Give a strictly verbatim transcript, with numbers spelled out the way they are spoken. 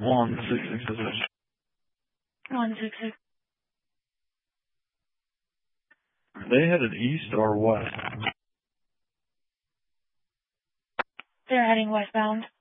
One six six position. One six six. Are they headed east or west? They're heading westbound.